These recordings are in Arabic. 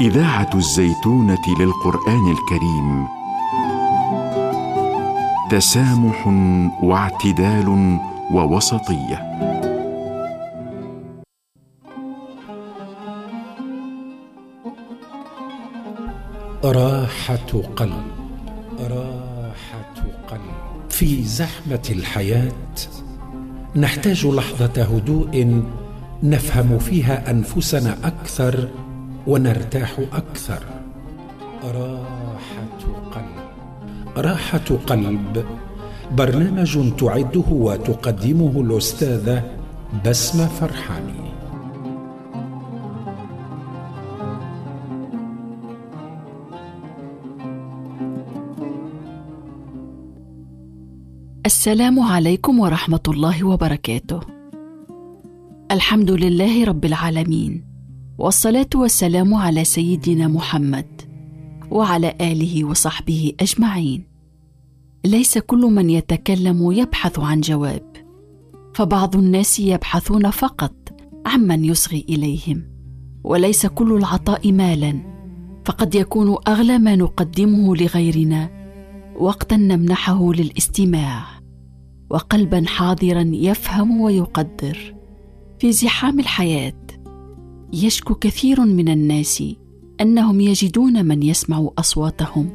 إذاعة الزيتونة للقرآن الكريم. تسامح واعتدال ووسطية. راحة قلب. راحة قلب. في زحمة الحياة نحتاج لحظة هدوء نفهم فيها أنفسنا أكثر ونرتاح أكثر. راحة قلب. راحة قلب برنامج تعده وتقدمه الأستاذة بسمة فرحاني. السلام عليكم ورحمة الله وبركاته. الحمد لله رب العالمين، والصلاة والسلام على سيدنا محمد وعلى آله وصحبه أجمعين. ليس كل من يتكلم يبحث عن جواب، فبعض الناس يبحثون فقط عمن يصغي إليهم، وليس كل العطاء مالا، فقد يكون أغلى ما نقدمه لغيرنا وقتا نمنحه للاستماع، وقلبا حاضرا يفهم ويقدر. في زحام الحياة يشكو كثير من الناس أنهم يجدون من يسمع أصواتهم،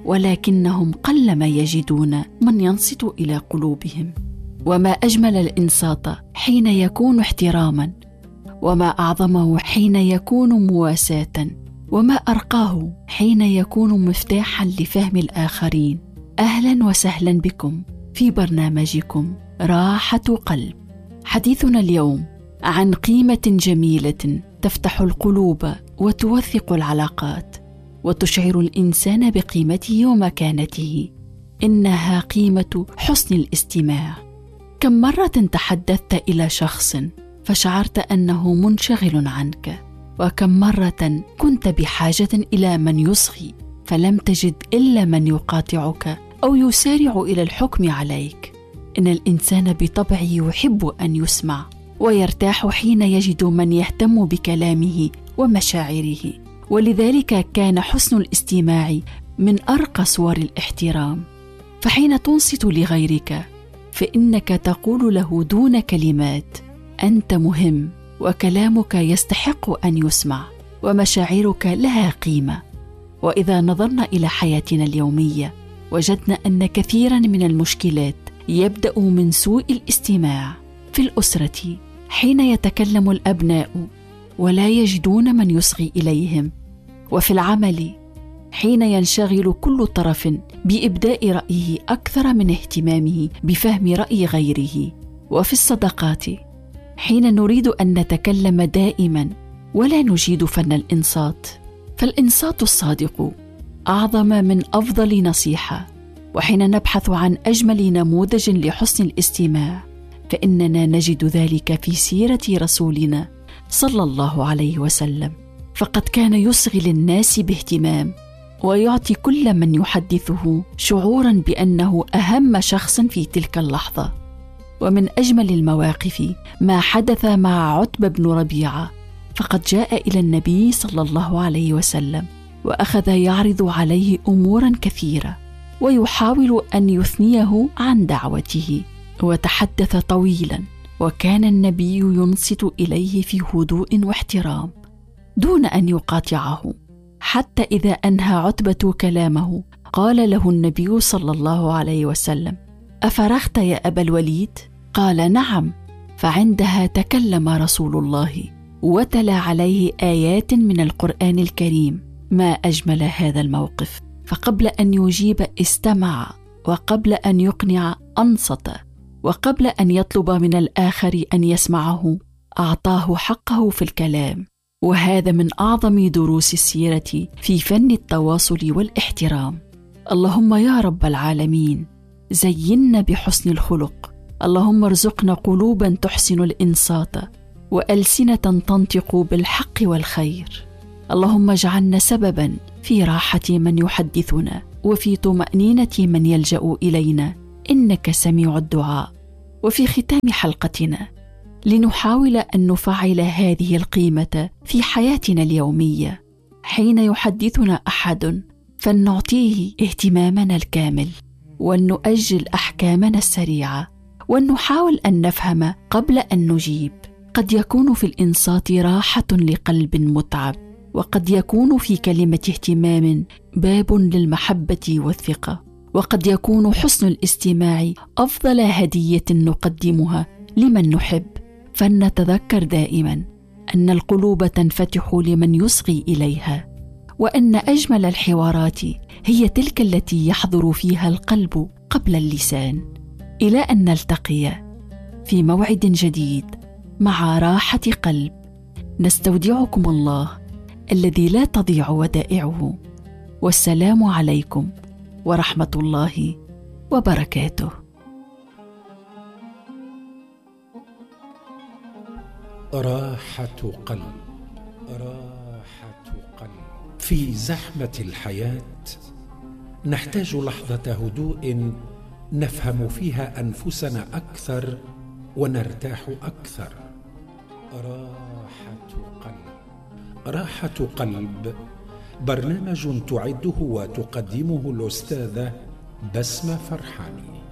ولكنهم قلما يجدون من ينصت إلى قلوبهم. وما أجمل الإنصات حين يكون احتراما، وما أعظمه حين يكون مواساة، وما أرقاه حين يكون مفتاحا لفهم الآخرين. أهلا وسهلا بكم في برنامجكم راحة قلب. حديثنا اليوم عن قيمة جميلة تفتح القلوب وتوثق العلاقات وتشعر الإنسان بقيمته ومكانته. إنها قيمة حسن الاستماع. كم مرة تحدثت إلى شخص فشعرت أنه منشغل عنك، وكم مرة كنت بحاجة إلى من يصغي فلم تجد إلا من يقاطعك أو يسارع إلى الحكم عليك. إن الإنسان بطبعه يحب أن يسمع، ويرتاح حين يجد من يهتم بكلامه ومشاعره، ولذلك كان حسن الاستماع من أرقى صور الاحترام. فحين تنصت لغيرك فإنك تقول له دون كلمات: أنت مهم، وكلامك يستحق أن يسمع، ومشاعرك لها قيمة. وإذا نظرنا إلى حياتنا اليومية وجدنا أن كثيرا من المشكلات يبدأ من سوء الاستماع. في الأسرة حين يتكلم الأبناء ولا يجدون من يصغي إليهم، وفي العمل حين ينشغل كل طرف بإبداء رأيه أكثر من اهتمامه بفهم رأي غيره، وفي الصداقات حين نريد أن نتكلم دائما ولا نجيد فن الإنصات. فالإنصات الصادق أعظم من أفضل نصيحة. وحين نبحث عن أجمل نموذج لحسن الاستماع فإننا نجد ذلك في سيرة رسولنا صلى الله عليه وسلم، فقد كان يصغي للناس باهتمام، ويعطي كل من يحدثه شعورا بأنه أهم شخص في تلك اللحظة. ومن أجمل المواقف ما حدث مع عتبة بن ربيعة، فقد جاء إلى النبي صلى الله عليه وسلم وأخذ يعرض عليه أمورا كثيرة، ويحاول أن يثنيه عن دعوته، وتحدث طويلا، وكان النبي ينصت إليه في هدوء واحترام دون أن يقاطعه. حتى إذا أنهى عتبة كلامه قال له النبي صلى الله عليه وسلم: أفرغت يا أبا الوليد؟ قال: نعم. فعندها تكلم رسول الله وتلا عليه آيات من القرآن الكريم. ما أجمل هذا الموقف! فقبل أن يجيب استمع، وقبل أن يقنع أنصت، وقبل أن يطلب من الآخر أن يسمعه أعطاه حقه في الكلام. وهذا من أعظم دروس السيرة في فن التواصل والاحترام. اللهم يا رب العالمين زينا بحسن الخلق. اللهم ارزقنا قلوبا تحسن الإنصات، وألسنة تنطق بالحق والخير. اللهم اجعلنا سببا في راحة من يحدثنا، وفي طمأنينة من يلجأ إلينا، إنك سميع الدعاء. وفي ختام حلقتنا لنحاول أن نفعل هذه القيمة في حياتنا اليومية، حين يحدثنا أحد فلنعطيه اهتمامنا الكامل، ولنؤجل أحكامنا السريعة، ولنحاول أن نفهم قبل أن نجيب. قد يكون في الإنصات راحة لقلب متعب، وقد يكون في كلمة اهتمام باب للمحبة والثقة، وقد يكون حسن الاستماع أفضل هدية نقدمها لمن نحب. فلنتذكر دائما أن القلوب تنفتح لمن يصغي إليها، وأن أجمل الحوارات هي تلك التي يحضر فيها القلب قبل اللسان. إلى أن نلتقي في موعد جديد مع راحة قلب، نستودعكم الله الذي لا تضيع ودائعه، والسلام عليكم ورحمة الله وبركاته. راحة قلب، راحة قلب. في زحمة الحياة نحتاج لحظة هدوء نفهم فيها أنفسنا أكثر ونرتاح أكثر. راحة قلب. راحة قلب برنامج تعده وتقدمه الأستاذة بسمة فرحاني.